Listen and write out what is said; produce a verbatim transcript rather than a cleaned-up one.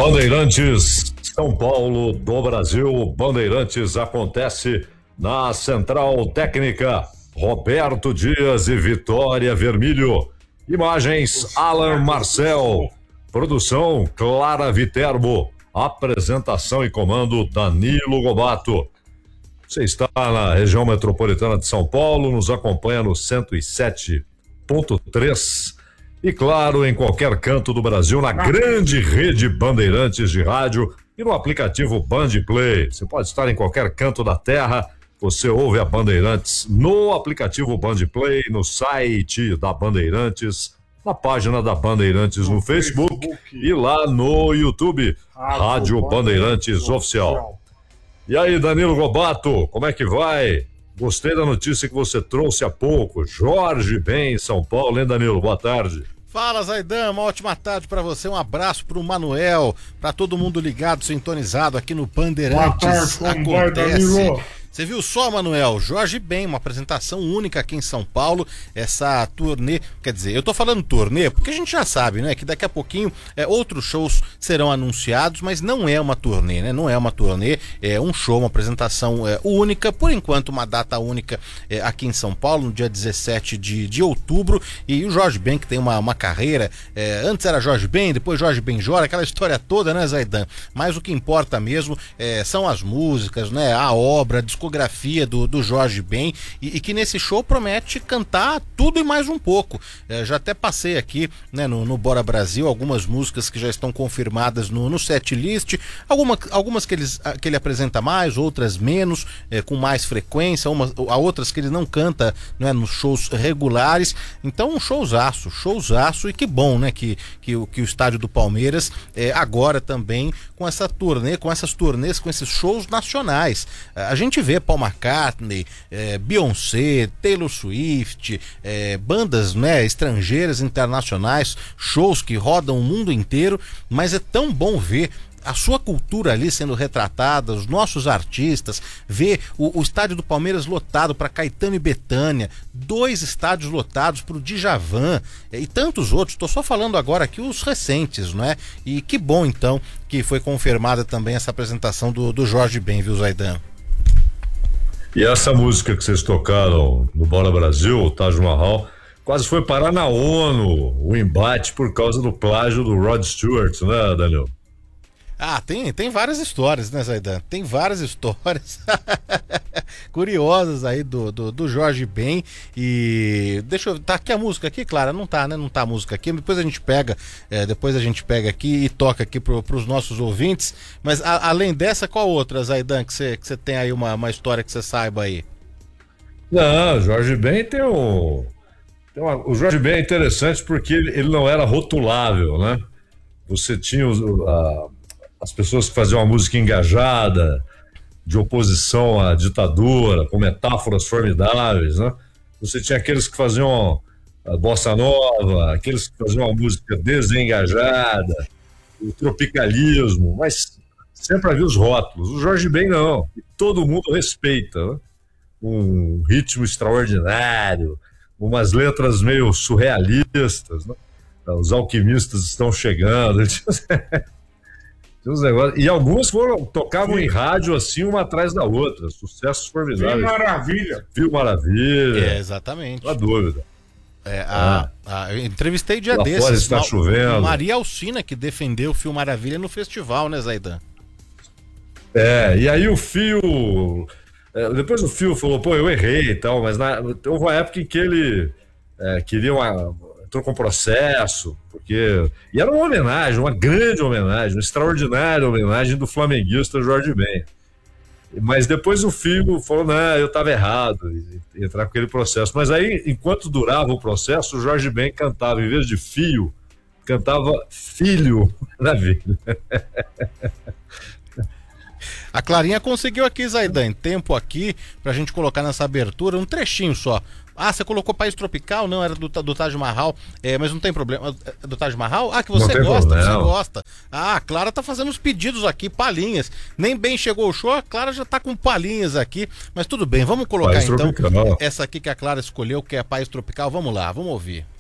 Bandeirantes, São Paulo do Brasil. Bandeirantes acontece na Central Técnica Roberto Dias e Vitória Vermilho. Imagens Alan Marcel. Produção Clara Viterbo. Apresentação e comando Danilo Gobato. Você está na região metropolitana de São Paulo, nos acompanha no cento e sete ponto três e, claro, em qualquer canto do Brasil, na grande rede Bandeirantes de rádio e no aplicativo Band Play. Você pode estar em qualquer canto da terra, você ouve a Bandeirantes no aplicativo Band Play, no site da Bandeirantes, na página da Bandeirantes no Facebook e lá no YouTube, Rádio Bandeirantes Oficial. E aí, Danilo Gobato, como é que vai? Gostei da notícia que você trouxe há pouco. Jorge Ben em São Paulo, hein, Danilo? Boa tarde. Fala, Zaidan, uma ótima tarde para você, um abraço pro Manuel, para todo mundo ligado, sintonizado aqui no Bandeirantes. Boa tarde, como vai, Danilo? Você viu só, Manuel? Jorge Ben, uma apresentação única aqui em São Paulo, essa turnê, quer dizer, eu tô falando turnê porque a gente já sabe, né, que daqui a pouquinho é, outros shows serão anunciados, mas não é uma turnê, né, não é uma turnê, é um show, uma apresentação é, única, por enquanto uma data única é, aqui em São Paulo, no dia dezessete de, de outubro, e o Jorge Ben, que tem uma, uma carreira, é, antes era Jorge Ben, depois Jorge Benjor, aquela história toda, né, Zaidan? Mas o que importa mesmo é, são as músicas, né, a obra, a discografia do, do Jorge Ben, e, e que nesse show promete cantar tudo e mais um pouco. É, já até passei aqui, né, no, no Bora Brasil algumas músicas que já estão confirmadas no, no set list, alguma, algumas que, eles, que ele apresenta mais, outras menos, é, com mais frequência, uma, a outras que ele não canta, né, nos shows regulares. Então um showzaço, showzaço, e que bom, né, que, que, o, que o estádio do Palmeiras é, agora também com essa turnê, com essas turnês, com esses shows nacionais. A gente vê Paul McCartney, é, Beyoncé, Taylor Swift, é, bandas, né, estrangeiras, internacionais, shows que rodam o mundo inteiro, mas é tão bom ver a sua cultura ali sendo retratada, os nossos artistas, ver o, o estádio do Palmeiras lotado para Caetano e Bethânia, dois estádios lotados para o Djavan e tantos outros. Estou só falando agora aqui os recentes, não é? E que bom então que foi confirmada também essa apresentação do, do Jorge Ben, viu, Zaidan? E essa música que vocês tocaram no Bora Brasil, o Taj Mahal, quase foi parar na ONU, o embate por causa do plágio do Rod Stewart, né, Daniel? Ah, tem, tem várias histórias, né, Zaidan? Tem várias histórias curiosas aí do, do, do Jorge Ben. E deixa eu... Tá aqui a música aqui, Clara? Não tá, né? Não tá a música aqui. Depois a gente pega, é, depois a gente pega aqui e toca aqui pro, pros nossos ouvintes. Mas a, além dessa, qual outra, Zaidan, que você que você tem aí uma, uma história que você saiba aí? Não, o Jorge Ben tem um... Tem uma, o Jorge Ben é interessante porque ele, ele não era rotulável, né? Você tinha os... A, as pessoas que faziam uma música engajada, de oposição à ditadura, com metáforas formidáveis, né? Você tinha aqueles que faziam a bossa nova, aqueles que faziam uma música desengajada, o tropicalismo, mas sempre havia os rótulos. O Jorge Ben não, e todo mundo respeita, né? Um ritmo extraordinário, umas letras meio surrealistas, né? Os alquimistas estão chegando. Os negócios, e algumas foram, tocavam Sim. em rádio assim, uma atrás da outra, sucessos formidáveis. Viu Maravilha. Viu Maravilha. É, exatamente. Não há dúvida. É, a, ah. a, eu entrevistei dia Lá desses. Fora está chovendo. Maria Alcina, que defendeu o Fio Maravilha no festival, né, Zaidan? É, e aí o Fio... É, depois o Fio falou, pô, eu errei e tal, mas na, houve uma época em que ele é, queria uma... entrou com processo, porque... E era uma homenagem, uma grande homenagem, uma extraordinária homenagem do flamenguista Jorge Ben. Mas depois o filho falou, não, eu estava errado, e entrar com aquele processo. Mas aí, enquanto durava o processo, o Jorge Ben cantava, em vez de fio, cantava filho na vida. A Clarinha conseguiu aqui, Zaidan, em tempo aqui, pra gente colocar nessa abertura, um trechinho só. Ah, você colocou País Tropical? Não, era do, do Taj Mahal, é, mas não tem problema. É do Taj Mahal? Ah, que você gosta, problema. Você gosta. Ah, a Clara tá fazendo os pedidos aqui, palhinhas. Nem bem chegou o show, a Clara já tá com palhinhas aqui, mas tudo bem, vamos colocar País então Tropical. Essa aqui que a Clara escolheu, que é País Tropical, vamos lá, vamos ouvir.